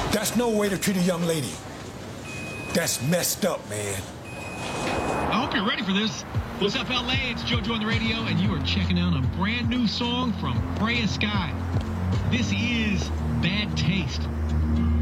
That's no way to treat a young lady. That's messed up, man. I hope you're ready for this. What's up, LA? It's JoJo on the radio, and you are checking out a brand new song from Freya Sky. This is Bad Taste.